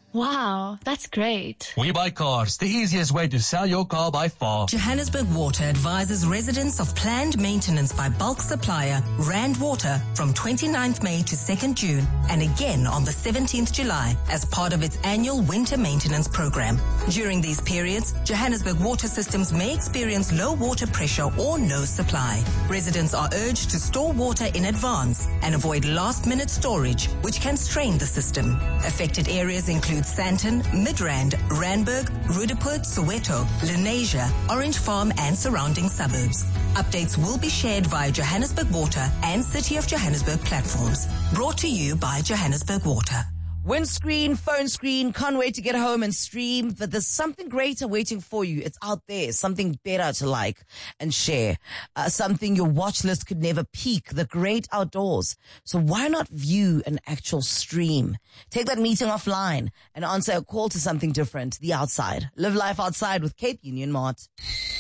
Wow, that's great. We Buy Cars, the easiest way to sell your car by far. Johannesburg Water advises residents of planned maintenance by bulk supplier Rand Water from 29th May to 2nd June and again on the 17th July as part of its annual winter maintenance program. During these periods, Johannesburg water systems may experience low water pressure or no supply. Residents are urged to store water in advance and avoid last-minute storage, which can strain the system. Affected areas include Sandton, Midrand, Randburg, Roodepoort, Soweto, Lenasia, Orange Farm and surrounding suburbs. Updates will be shared via Johannesburg Water and City of Johannesburg platforms. Brought to you by Johannesburg Water. Windscreen, phone screen, can't wait to get home and stream, but there's something greater waiting for you. It's out there, something better to like and share, something your watch list could never peak, the great outdoors. So why not view an actual stream? Take that meeting offline and answer a call to something different, the outside. Live life outside with Cape Union Mart.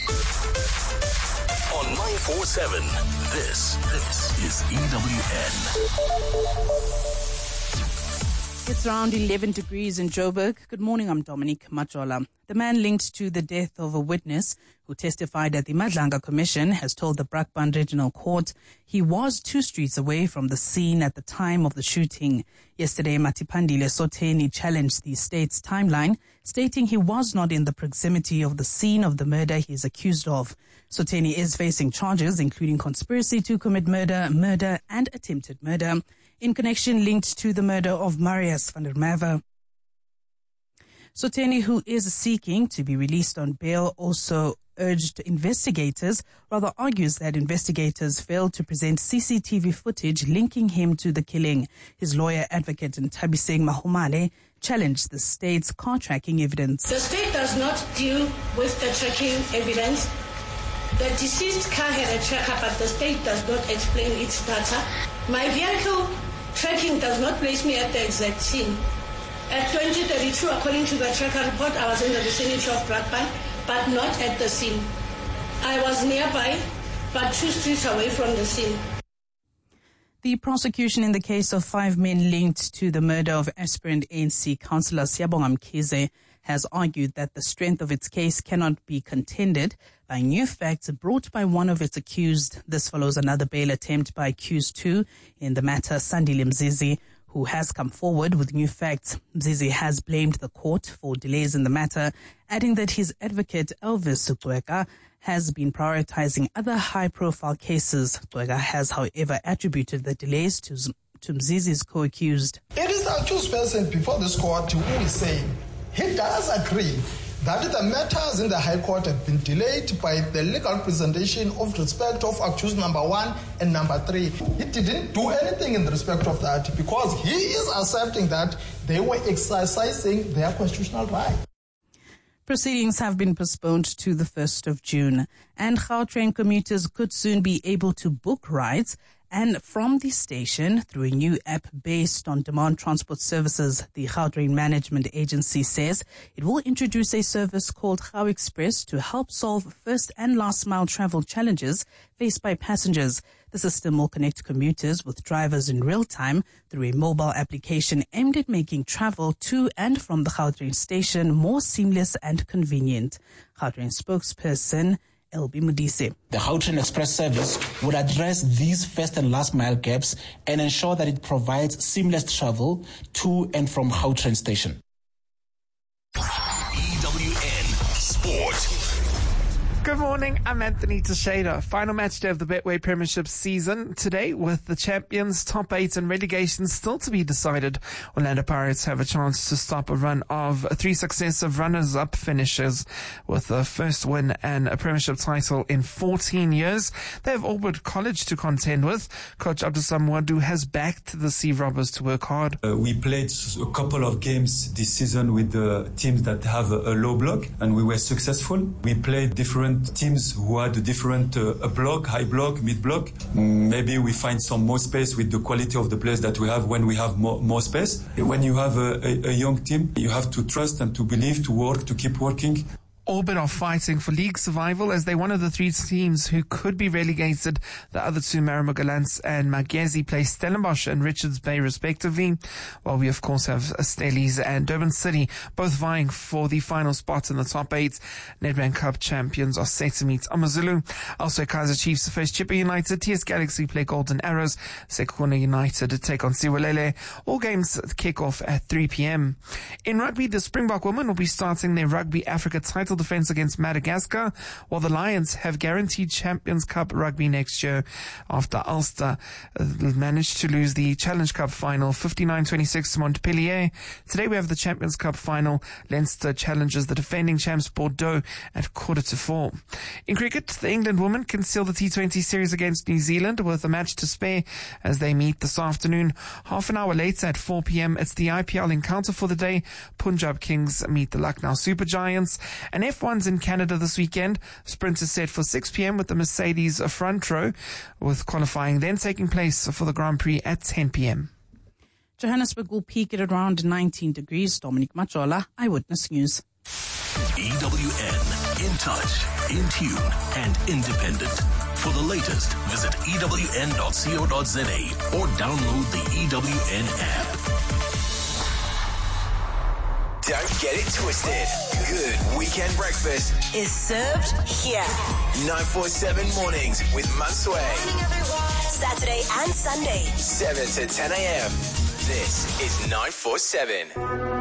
On 947, this is EWN. It's around 11 degrees in Joburg. Good morning, I'm Dominique Majola. The man linked to the death of a witness who testified at the Madlanga Commission has told the Brakpan Regional Court he was 2 streets away from the scene at the time of the shooting. Yesterday, Matipandile Sotheni challenged the state's timeline, stating he was not in the proximity of the scene of the murder he is accused of. Sotheni is facing charges including conspiracy to commit murder and attempted murder in connection linked to the murder of Marius van der Merwe. Sotheni, who is seeking to be released on bail, also argues that investigators failed to present CCTV footage linking him to the killing. His lawyer, advocate Ntabiseng Mahumale, challenged the state's car tracking evidence. The state does not deal with the tracking evidence. The deceased car had a tracker, but the state does not explain its data. My vehicle tracking does not place me at the exact scene. At 2032, according to the tracker report, I was in the vicinity of Brakpan, but not at the scene. I was nearby, but 2 streets away from the scene. The prosecution in the case of 5 men linked to the murder of aspirant ANC councillor Siyabonga Mkhize has argued that the strength of its case cannot be contended by new facts brought by one of its accused. This follows another bail attempt by accused 2 in the matter, Sandile Mzizi, who has come forward with new facts. Mzizi has blamed the court for delays in the matter, adding that his advocate Elvis Cweka has been prioritizing other high-profile cases. Cweka has, however, attributed the delays to Mzizi's co-accused. It is the accused person before this court who is saying he does agree that the matters in the High Court have been delayed by the legal presentation of respect of accused number 1 and number 3. He didn't do anything in respect of that because he is accepting that they were exercising their constitutional right. Proceedings have been postponed to the 1st of June, and Gautrain commuters could soon be able to book rides and from the station through a new app based on demand transport services. The Gautrain Management Agency says it will introduce a service called Gau Express to help solve first and last mile travel challenges faced by passengers. The system will connect commuters with drivers in real time through a mobile application aimed at making travel to and from the Gautrain station more seamless and convenient. Gautrain spokesperson LB Mudise. The Gautrain Express service would address these first and last mile gaps and ensure that it provides seamless travel to and from Gautrain station. EWN Sport. Good morning, I'm Anthony Teixeira. Final match day of the Betway Premiership season today with the champions, top 8 and relegation still to be decided. Orlando Pirates have a chance to stop a run of 3 successive runners-up finishes with a first win and a Premiership title in 14 years. They have Albert College to contend with. Coach Abdusam Wadu has backed the Sea Robbers to work hard. We played a couple of games this season with the teams that have a low block and we were successful. We played different teams who had a different block, high block, mid block. Maybe we find some more space with the quality of the players that we have when we have more space. When you have a young team, you have to trust and to believe, to work, to keep working. Orbit are fighting for league survival as they're one of the three teams who could be relegated. The other two, Marimogalants and Magezi, play Stellenbosch and Richards Bay respectively, while we of course have Stellies and Durban City both vying for the final spot in the top 8. Nedbank Cup champions are set to meet Amazulu. Also, Kaizer Chiefs face Chippa United. TS Galaxy play Golden Arrows. Sekhukhune United take on Siwalele. All games kick off at 3 p.m. In rugby, the Springbok women will be starting their Rugby Africa title defense against Madagascar, while the Lions have guaranteed Champions Cup rugby next year after Ulster managed to lose the Challenge Cup final 59-26 to Montpellier. Today we have the Champions Cup final. Leinster challenges the defending champs Bordeaux at 3:45. In cricket, the England women can seal the T20 series against New Zealand with a match to spare as they meet this afternoon. Half an hour later at 4 p.m, it's the IPL encounter for the day. Punjab Kings meet the Lucknow Super Giants. And F1's in Canada this weekend. Sprint is set for 6 p.m. with the Mercedes front row, with qualifying then taking place for the Grand Prix at 10 p.m. Johannesburg will peak at around 19 degrees. Dominic Machola, Eyewitness News. EWN, in touch, in tune, and independent. For the latest, visit ewn.co.za or download the EWN app. Don't get it twisted. Good weekend breakfast Is served here. 947 mornings with Mansway. Saturday and Sunday. 7 to 10 a.m. This is 947.